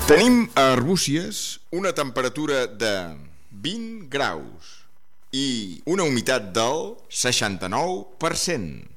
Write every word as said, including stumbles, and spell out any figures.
Tenim a Arbúcies una temperatura de vint graus i una humitat del seixanta-nou per cent.